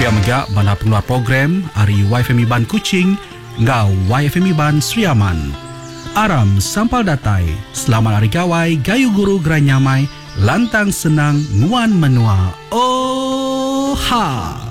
Mega bala pengeluar program Ari YFM Iban Kuching ngau YFM Iban Sriaman. Aram sampal datai, selamat hari gawai, gayu guru geranyamai, lantang senang, nguan menua. Oh ha!